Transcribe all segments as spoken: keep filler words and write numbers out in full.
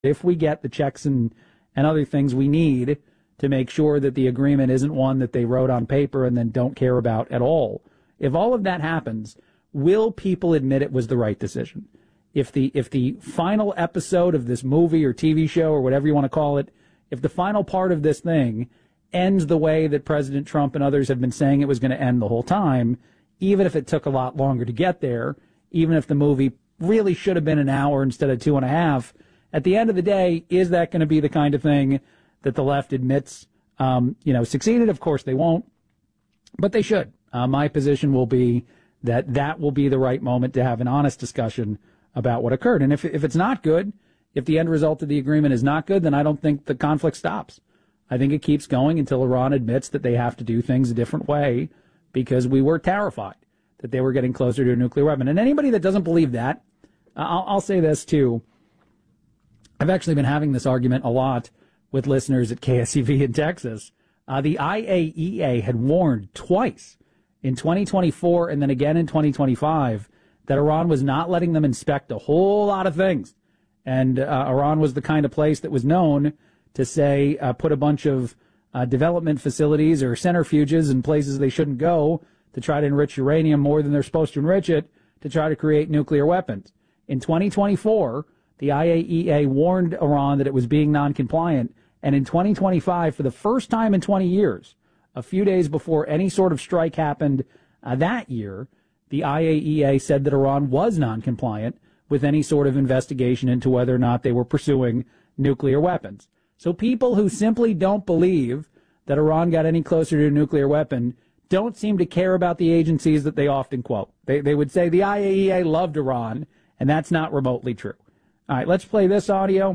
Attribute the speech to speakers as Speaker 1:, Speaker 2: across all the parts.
Speaker 1: if we get the checks and, and other things we need to make sure that the agreement isn't one that they wrote on paper and then don't care about at all, if all of that happens, will people admit it was the right decision? If the if the final episode of this movie or T V show or whatever you want to call it, if the final part of this thing ends the way that President Trump and others have been saying it was going to end the whole time, even if it took a lot longer to get there, even if the movie really should have been an hour instead of two and a half, at the end of the day, is that going to be the kind of thing that the left admits, um, you know, succeeded? Of course they won't, but they should. Uh, my position will be that that will be the right moment to have an honest discussion about what occurred. And if if it's not good, if the end result of the agreement is not good, then I don't think the conflict stops. I think it keeps going until Iran admits that they have to do things a different way because we were terrified that they were getting closer to a nuclear weapon. And anybody that doesn't believe that, I'll, I'll say this too. I've actually been having this argument a lot with listeners at K S E V in Texas. Uh, the I A E A had warned twice in twenty twenty-four and then again in twenty twenty-five that Iran was not letting them inspect a whole lot of things. And uh, Iran was the kind of place that was known to say, uh, put a bunch of uh, development facilities or centrifuges in places they shouldn't go to try to enrich uranium more than they're supposed to enrich it to try to create nuclear weapons. In twenty twenty-four, the I A E A warned Iran that it was being non-compliant. And in twenty twenty-five, for the first time in twenty years, a few days before any sort of strike happened uh, that year, the I A E A said that Iran was non-compliant with any sort of investigation into whether or not they were pursuing nuclear weapons. So people who simply don't believe that Iran got any closer to a nuclear weapon don't seem to care about the agencies that they often quote. They, they would say the I A E A loved Iran, and that's not remotely true. All right, let's play this audio.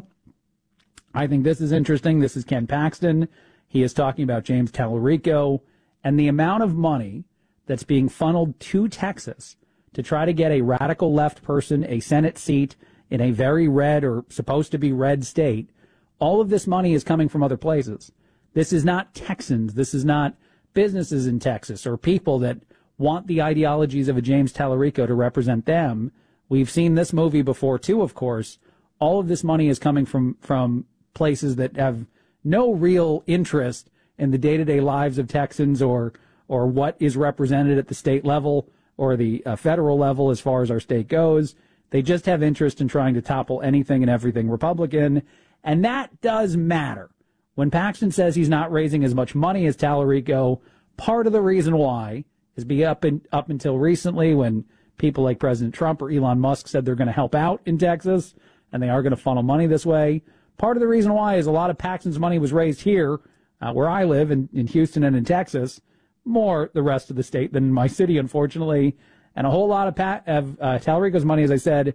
Speaker 1: I think this is interesting. This is Ken Paxton. He is talking about James Tallarico and the amount of money that's being funneled to Texas to try to get a radical left person a Senate seat in a very red or supposed to be red state. All of this money is coming from other places. This is not Texans. This is not businesses in Texas or people that want the ideologies of a James Tallarico to represent them. We've seen this movie before, too, of course. All of this money is coming from, from places that have no real interest in the day-to-day lives of Texans or or what is represented at the state level or the uh, federal level as far as our state goes. They just have interest in trying to topple anything and everything Republican, and that does matter. When Paxton says he's not raising as much money as Tallarico, part of the reason why is be up in, up until recently when people like President Trump or Elon Musk said they're going to help out in Texas and they are going to funnel money this way. Part of the reason why is a lot of Paxton's money was raised here, uh, where I live in, in Houston and in Texas, more the rest of the state than in my city, unfortunately. And a whole lot of, Pat, of uh, Tallarico's money, as I said,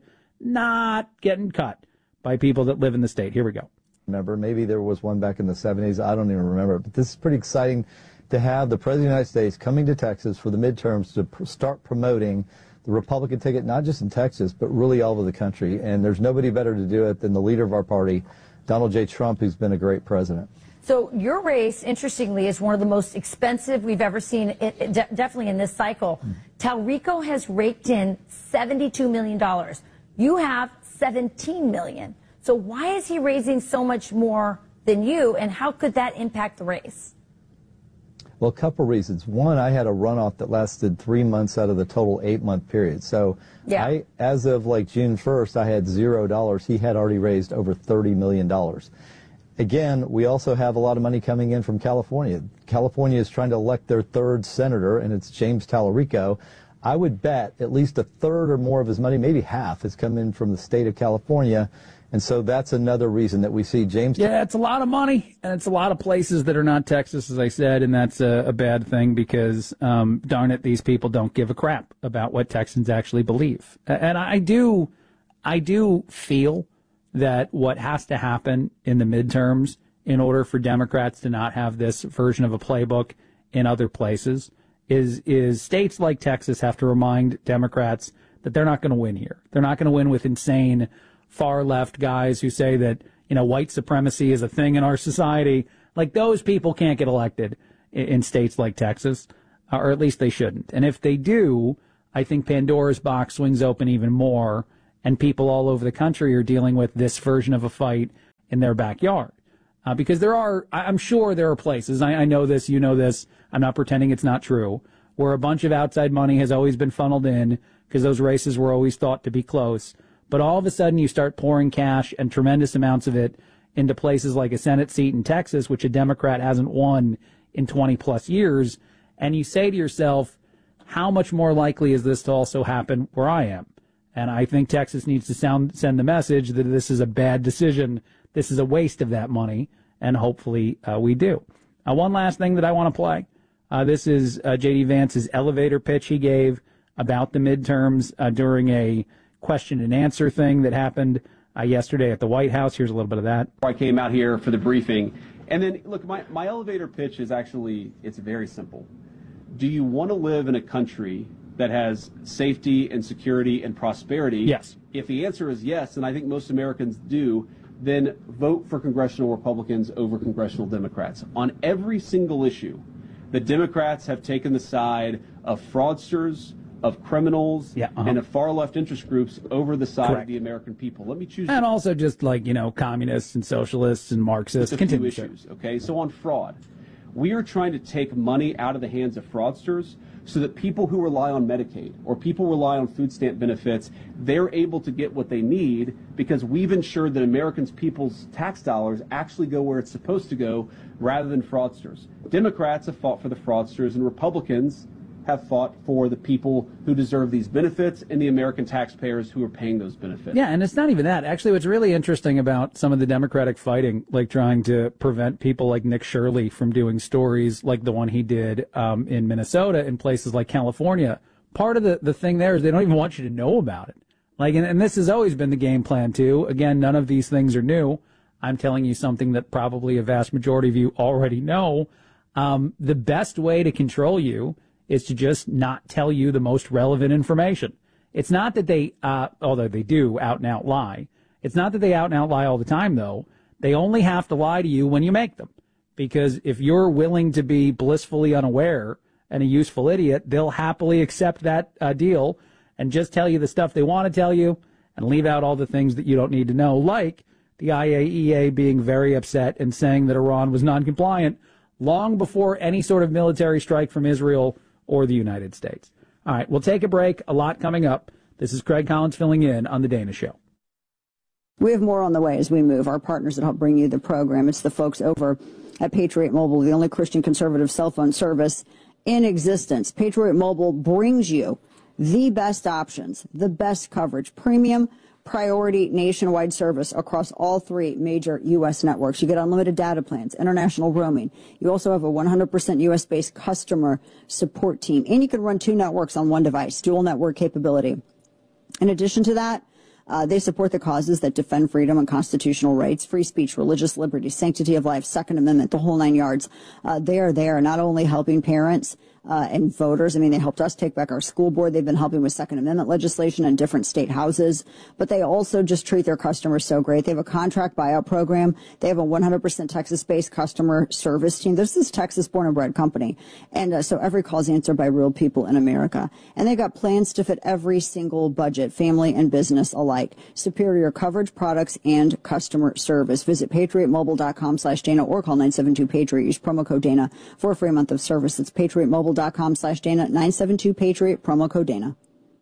Speaker 1: not getting cut by people that live in the state. Here we go.
Speaker 2: Remember, maybe there was one back in the seventies. I don't even remember. But this is pretty exciting to have the President of the United States coming to Texas for the midterms to pr- start promoting the Republican ticket, not just in Texas, but really all over the country. And there's nobody better to do it than the leader of our party, Donald J. Trump, who's been a great president.
Speaker 3: So your race, interestingly, is one of the most expensive we've ever seen, it, it, de- definitely in this cycle. Mm. Tallarico has raked in seventy-two million dollars. You have seventeen million dollars. So why is he raising so much more than you, and how could that impact the race?
Speaker 2: Well, a couple reasons. One, I had a runoff that lasted three months out of the total eight-month period. So yeah. I, as of like June first, I had zero dollars. He had already raised over thirty million dollars. Again, we also have a lot of money coming in from California. California is trying to elect their third senator, and it's James Tallarico. I would bet at least a third or more of his money, maybe half, has come in from the state of California. And so that's another reason that we see James.
Speaker 1: Yeah, it's a lot of money, and it's a lot of places that are not Texas, as I said, and that's a, a bad thing because, um, darn it, these people don't give a crap about what Texans actually believe. And I do, I do feel that what has to happen in the midterms in order for Democrats to not have this version of a playbook in other places is is states like Texas have to remind Democrats that they're not going to win here. They're not going to win with insane far left guys who say that, you know, white supremacy is a thing in our society. Like, those people can't get elected in, in states like Texas, or at least they shouldn't. And if they do, I think Pandora's box swings open even more. and people all over the country are dealing with this version of a fight in their backyard. Uh, because there are, I'm sure there are places, I, I know this, you know this, I'm not pretending it's not true, where a bunch of outside money has always been funneled in because those races were always thought to be close. But all of a sudden you start pouring cash and tremendous amounts of it into places like a Senate seat in Texas, which a Democrat hasn't won in twenty plus years. And you say to yourself, how much more likely is this to also happen where I am? And I think Texas needs to sound, send the message that this is a bad decision. This is a waste of that money. And hopefully uh, we do. Uh, one last thing that I want to play. Uh, this is uh, J D. Vance's elevator pitch he gave about the midterms uh, during a question and answer thing that happened uh, yesterday at the White House. Here's a little bit of that.
Speaker 4: I came out here for the briefing. And then, look, my, my elevator pitch is actually, it's very simple. Do you want to live in a country that has safety and security and prosperity?
Speaker 1: Yes.
Speaker 4: If the answer is yes, and I think most Americans do, then vote for congressional Republicans over congressional Democrats. On every single issue, the Democrats have taken the side of fraudsters, of criminals,
Speaker 1: yeah, uh-huh.
Speaker 4: and of far-left interest groups over the side
Speaker 1: Correct.
Speaker 4: of the American people. Let me choose.
Speaker 1: And also just like, you know, communists and socialists and Marxists.
Speaker 4: A few issues, okay? So on fraud, we are trying to take money out of the hands of fraudsters so that people who rely on Medicaid or people rely on food stamp benefits, they're able to get what they need because we've ensured that Americans' people's tax dollars actually go where it's supposed to go rather than fraudsters. Democrats have fought for the fraudsters, and Republicans have fought for the people who deserve these benefits and the American taxpayers who are paying those benefits.
Speaker 1: Yeah, and it's not even that. Actually, what's really interesting about some of the Democratic fighting, like trying to prevent people like Nick Shirley from doing stories like the one he did um, in Minnesota in places like California, part of the, the thing there is they don't even want you to know about it. Like, and, and this has always been the game plan, too. Again, none of these things are new. I'm telling you something that probably a vast majority of you already know. Um, the best way to control you is to just not tell you the most relevant information. It's not that they, uh, although they do out and out lie. It's not that they out and out lie all the time, though. They only have to lie to you when you make them. Because if you're willing to be blissfully unaware and a useful idiot, they'll happily accept that uh, deal and just tell you the stuff they want to tell you and leave out all the things that you don't need to know, like the I A E A being very upset and saying that Iran was non-compliant long before any sort of military strike from Israel or the United States. All right, we'll take a break. A lot coming up. This is Craig Collins filling in on The Dana Show.
Speaker 5: We have more on the way as we move. Our partners that help bring you the program. It's the folks over at Patriot Mobile, the only Christian conservative cell phone service in existence. Patriot Mobile brings you the best options, the best coverage, premium, priority nationwide service across all three major U S networks. You get unlimited data plans, international roaming. You also have a one hundred percent U S-based customer support team. And you can run two networks on one device, dual network capability. In addition to that, uh, they support the causes that defend freedom and constitutional rights, free speech, religious liberty, sanctity of life, Second Amendment, the whole nine yards. Uh, they are there not only helping parents Uh, and voters. I mean, they helped us take back our school board. They've been helping with Second Amendment legislation in different state houses, but they also just treat their customers so great. They have a contract buyout program. They have a one hundred percent Texas-based customer service team. This is Texas born and bred company. And uh, so every call is answered by real people in America. And they've got plans to fit every single budget, family and business alike. Superior coverage, products, and customer service. Visit patriotmobile.com slash Dana or call nine seven two Patriot. Use promo code Dana for a free month of service. It's patriotmobile.com slash Dana, nine seven two Patriot, promo code Dana.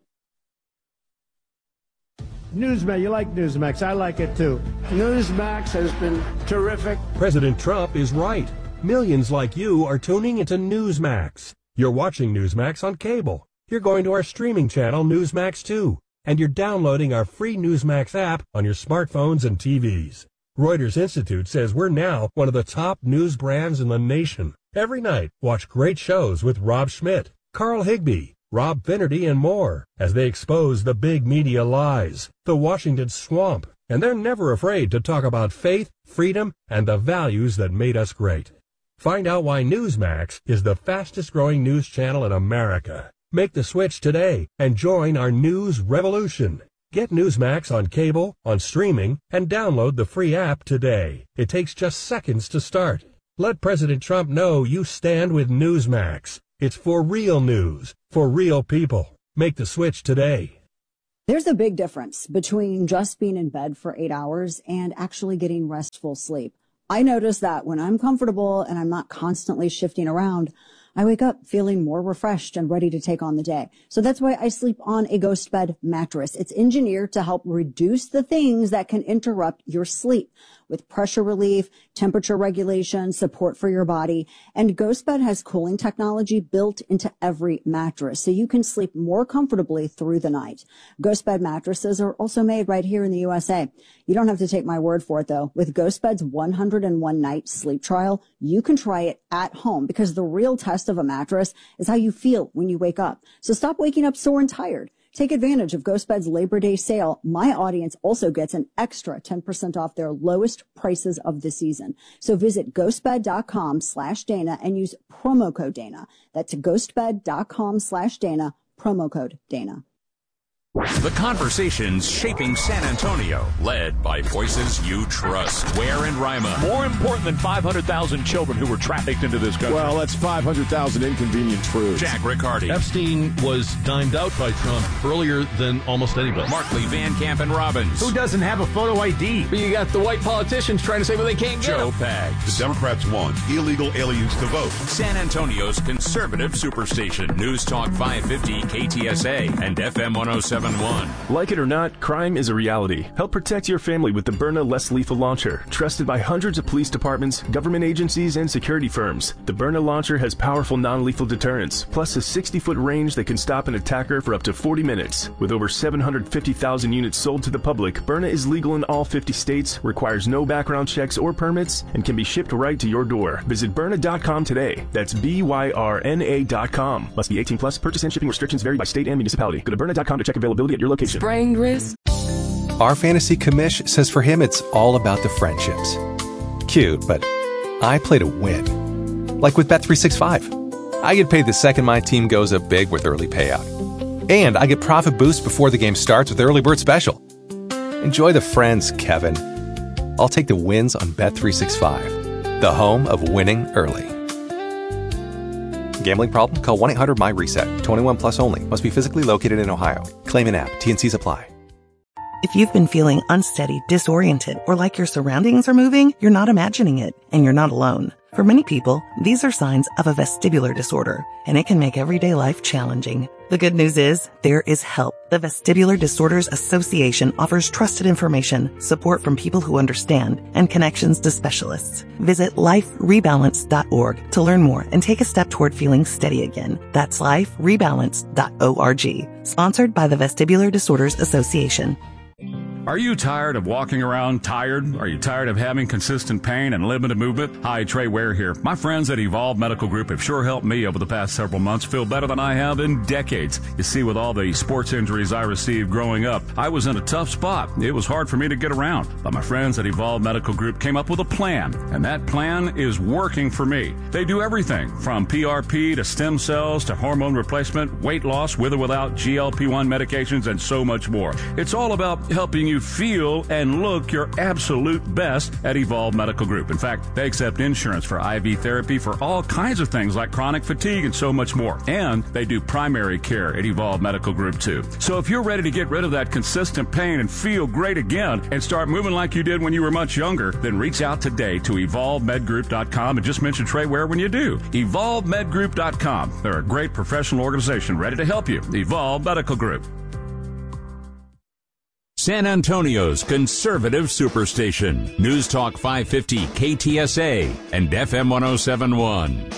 Speaker 6: Newsmax, you like Newsmax. I like it too. Newsmax has been terrific.
Speaker 7: President Trump is right. Millions like you are tuning into Newsmax. You're watching Newsmax on cable. You're going to our streaming channel, Newsmax two. And you're downloading our free Newsmax app on your smartphones and T Vs. Reuters Institute says we're now one of the top news brands in the nation. Every night, watch great shows with Rob Schmidt, Carl Higbie, Rob Finnerty, and more as they expose the big media lies, the Washington swamp, and they're never afraid to talk about faith, freedom, and the values that made us great. Find out why Newsmax is the fastest-growing news channel in America. Make the switch today and join our news revolution. Get Newsmax on cable, on streaming, and download the free app today. It takes just seconds to start. Let President Trump know you stand with Newsmax. It's for real news, for real people. Make the switch today.
Speaker 5: There's a big difference between just being in bed for eight hours and actually getting restful sleep. I notice that when I'm comfortable and I'm not constantly shifting around, I wake up feeling more refreshed and ready to take on the day. So that's why I sleep on a Ghost Bed mattress. It's engineered to help reduce the things that can interrupt your sleep with pressure relief, temperature regulation, support for your body. And Ghost Bed has cooling technology built into every mattress, so you can sleep more comfortably through the night. Ghost Bed mattresses are also made right here in the U S A. You don't have to take my word for it, though. With Ghost Bed's one hundred one night sleep trial, you can try it at home, because the real test of a mattress is how you feel when you wake up. So stop waking up sore and tired. Take advantage of Ghost Bed's Labor Day sale. My audience also gets an extra ten percent off their lowest prices of the season. So visit ghostbed.com slash Dana and use promo code Dana. That's ghostbed.com slash Dana, promo code Dana.
Speaker 8: The conversations shaping San Antonio, led by voices you trust. Ware and Rima.
Speaker 9: More important than five hundred thousand children who were trafficked into this country.
Speaker 10: Well, that's five hundred thousand inconvenient truths.
Speaker 8: Jack Riccardi.
Speaker 11: Epstein was dined out by Trump earlier than almost anybody.
Speaker 8: Markley, Van Camp, and Robbins.
Speaker 9: Who doesn't have a photo I D?
Speaker 11: But you got the white politicians trying to say, well, they can't get
Speaker 8: Joe
Speaker 11: them.
Speaker 8: Pags.
Speaker 12: The Democrats want illegal aliens to vote.
Speaker 8: San Antonio's conservative superstation. News Talk five fifty K T S A and F M one oh seven point one.
Speaker 13: Like it or not, crime is a reality. Help protect your family with the Byrna Less Lethal Launcher. Trusted by hundreds of police departments, government agencies, and security firms. The Byrna Launcher has powerful non-lethal deterrence, plus a sixty foot range that can stop an attacker for up to forty minutes. With over seven hundred fifty thousand units sold to the public, Byrna is legal in all fifty states, requires no background checks or permits, and can be shipped right to your door. Visit Byrna dot com today. That's B Y R N A dot com. Must be eighteen plus. Purchase and shipping restrictions vary by state and municipality. Go to Byrna dot com to check availability at your location.
Speaker 14: Sprained wrist.
Speaker 15: Our fantasy commish says for him it's all about the friendships. Cute, but I play to win. Like with Bet three sixty-five. I get paid the second my team goes up big with early payout. And I get profit boost before the game starts with Early Bird Special. Enjoy the friends, Kevin. I'll take the wins on Bet three sixty-five, the home of winning early. Gambling problem? Call one eight hundred M Y reset. twenty-one plus only. Must be physically located in Ohio. Claim an app. T and C's apply.
Speaker 16: If you've been feeling unsteady, disoriented, or like your surroundings are moving, you're not imagining it, and you're not alone. For many people, these are signs of a vestibular disorder, and it can make everyday life challenging. The good news is, there is help. The Vestibular Disorders Association offers trusted information, support from people who understand, and connections to specialists. Visit life rebalance dot org to learn more and take a step toward feeling steady again. That's life rebalance dot org. Sponsored by the Vestibular Disorders Association.
Speaker 17: Are you tired of walking around tired? Are you tired of having consistent pain and limited movement? Hi, Trey Ware here. My friends at Evolve Medical Group have sure helped me over the past several months feel better than I have in decades. You see, with all the sports injuries I received growing up, I was in a tough spot. It was hard for me to get around. But my friends at Evolve Medical Group came up with a plan, and that plan is working for me. They do everything from P R P to stem cells to hormone replacement, weight loss with or without G L P one medications, and so much more. It's all about helping you feel and look your absolute best at Evolve Medical Group. In fact, they accept insurance for I V therapy for all kinds of things like chronic fatigue and so much more. And they do primary care at Evolve Medical Group too. So if you're ready to get rid of that consistent pain and feel great again and start moving like you did when you were much younger, then reach out today to evolve med group dot com and just mention Trey Ware when you do. evolve med group dot com. They're a great professional organization ready to help you. Evolve Medical Group.
Speaker 8: San Antonio's conservative superstation. News Talk five fifty K T S A and F M one oh seven point one.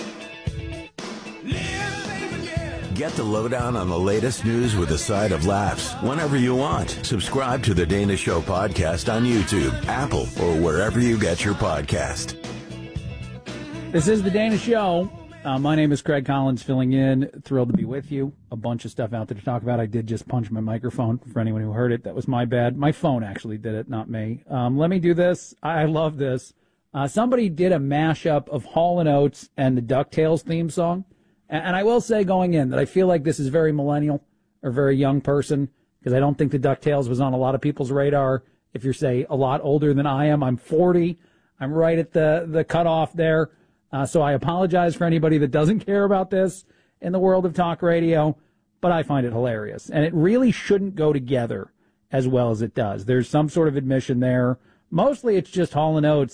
Speaker 18: Get the lowdown on the latest news with a side of laughs whenever you want. Subscribe to the Dana Show podcast on YouTube, Apple, or wherever you get your podcast.
Speaker 1: This is the Dana Show. Uh, my name is Craig Collins, filling in. Thrilled to be with you. A bunch of stuff out there to talk about. I did just punch my microphone for anyone who heard it. That was my bad. My phone actually did it, not me. Um, let me do this. I love this. Uh, somebody did a mashup of Hall and Oates and the DuckTales theme song. And, and I will say going in that I feel like this is very millennial or very young person, because I don't think the DuckTales was on a lot of people's radar. If you're, say, a lot older than I am, I'm forty. I'm right at the, the cutoff there. Uh, so I apologize for anybody that doesn't care about this in the world of talk radio. but I find it hilarious. And it really shouldn't go together as well as it does. There's some sort of admission there. Mostly it's just Hall and Oates